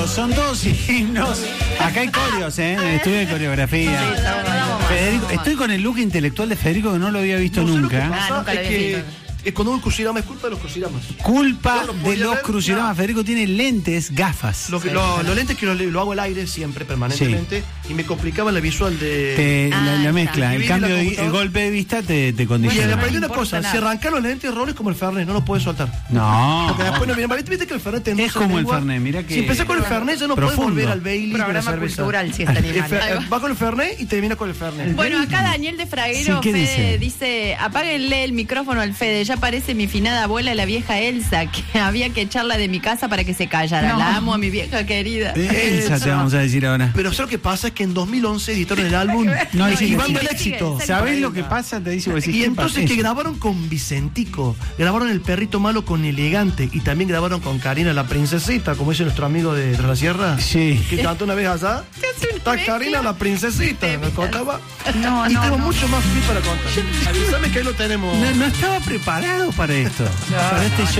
son todos himnos. Acá hay coreos, en el estudio de coreografía. Federico, estoy con el look intelectual de Federico que no lo había visto nunca. Nunca lo había visto. Es cuando un crucigrama es culpa de los crucigramas. Culpa Yo lo de podía los ver, crucigramas. no. Federico tiene lentes, gafas. Los lentes que lo hago al aire siempre, permanentemente, y me complicaba la visual de... La mezcla, el Dividir cambio, la el computadora. golpe de vista te Y condiciona. aprendí una importa cosa, nada. si arrancan los lentes roles como el Fernet, no los puedes soltar. No. Porque después no vienen. ¿Viste que el Fernet te Es endulza como la el lengua? Fernet, mira que... Si empezás con el Fernet, ya no puedes Profundo. volver al Bailey de la Programa cerveza. cultural, si está animal. Va con el Fernet y termina con el Fernet. Bueno, acá Daniel de Fraguero, Sí, ¿qué Fede, dice, apáguenle el micrófono al Fede, ya parece mi finada abuela, la vieja Elsa, que había que echarla de mi casa para que se callara. No. La amo a mi vieja querida. Elsa te vamos a decir ahora. Pero ¿sabes lo que pasa? Es que en 2011 editaron el álbum No, Esquivando el sigue, éxito. sigue. ¿Sabés lo que pasa? Te dice, vos decís, Y ¿qué entonces pasa? que grabaron con Vicentico, grabaron El Perrito Malo con Elegante y también grabaron con Karina la Princesita, como dice nuestro amigo de Tras la Sierra. Sí. Que cantó una vez allá. Está Karina la Princesita, ¿me contaba? No, y no, tengo no. mucho más fit para contar. Avísame que ahí lo tenemos. No estaba preparado para esto. Para este show.